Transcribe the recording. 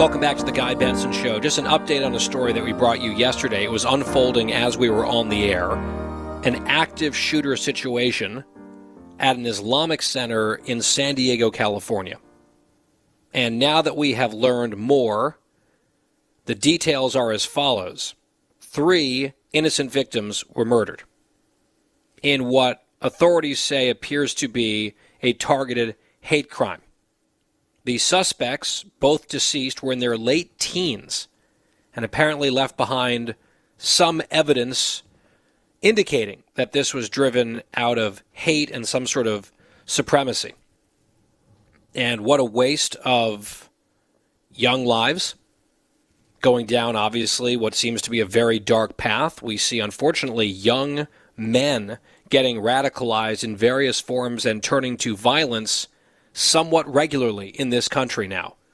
Welcome back to the Guy Benson Show. Just an update on a story that we brought you yesterday. It was unfolding as we were on the air. An active shooter situation at an Islamic center in San Diego, California. And now that we have learned more, the details are as follows. 3 innocent victims were murdered in what authorities say appears to be a targeted hate crime. The suspects, both deceased, were in their late teens and apparently left behind some evidence indicating that this was driven out of hate and some sort of supremacy. And what a waste of young lives going down, obviously, what seems to be a very dark path. We see, unfortunately, young men getting radicalized in various forms and turning to violence somewhat regularly in this country now.